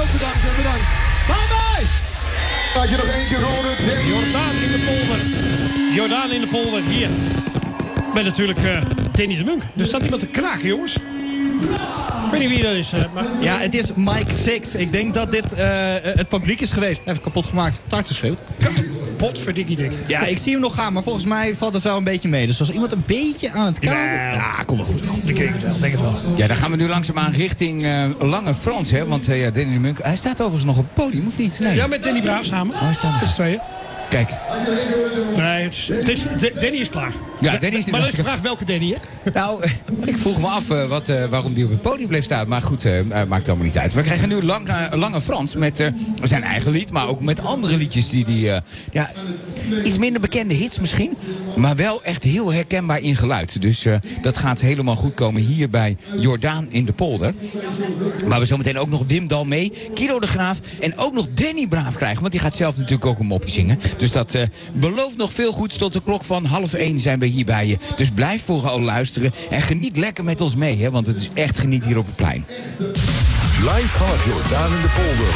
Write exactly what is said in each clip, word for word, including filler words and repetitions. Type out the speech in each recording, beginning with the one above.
ook bedankt en bedankt. Bye bye! Laat je nog één keer horen. Jordaan in de polder. Jordaan in de polder, hier. Met natuurlijk uh, Danny de Munk. Er staat iemand te kraken, jongens. Ik weet niet wie dat is. Uh, maar... Ja, het is Mike Six. Ik denk dat dit uh, het publiek is geweest. Hij heeft het kapot gemaakt. Taart geschreeuwd. Potverdikkie dik. Ja, ik zie hem nog gaan, maar volgens mij valt het wel een beetje mee. Dus als iemand een beetje aan het kauwen... Ja, ja, kom maar goed. Ik denk het wel, denk het wel. Ja, dan gaan we nu langzaamaan richting uh, Lange Frans, hè. Want uh, ja, Danny de Munk, hij staat overigens nog op het podium, of niet? Nee. Ja, met Danny Braaf samen. Oh, hij staat Met z'n tweeën. Kijk. Nee, het is, het is, Danny is klaar. Ja, Danny is maar dan is de vraag welke Danny, hè? Nou, ik vroeg me af uh, wat, uh, waarom die op het podium bleef staan. Maar goed, uh, maakt allemaal niet uit. We krijgen nu lang, uh, Lange Frans met uh, zijn eigen lied. Maar ook met andere liedjes die die... Uh, ja, iets minder bekende hits misschien. Maar wel echt heel herkenbaar in geluid. Dus uh, dat gaat helemaal goed komen hier bij Jordaan in de Polder. Waar we zometeen ook nog Wim Dal mee, Kilo de Graaf en ook nog Danny Braaf krijgen. Want die gaat zelf natuurlijk ook een mopje zingen. Dus dat uh, belooft nog veel goeds. Tot de klok van half één zijn we hier bij je. Dus blijf vooral luisteren en geniet lekker met ons mee. Hè, want het is echt geniet hier op het plein. Live vanaf Jordaan in de Polder.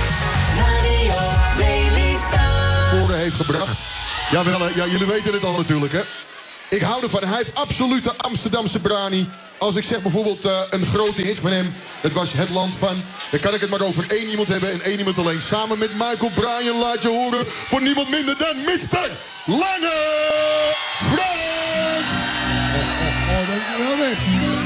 Polder heeft gebracht. Jawel, ja, jullie weten het al natuurlijk, hè. Ik hou ervan. Hij heeft absolute Amsterdamse brani. Als ik zeg bijvoorbeeld uh, een grote hit van hem. Het was Het Land Van. Dan kan ik het maar over één iemand hebben en één iemand alleen. Samen met Michael Bryan laat je horen. Voor niemand minder dan mister Lange Frans. Oh, oh, oh, dankjewel,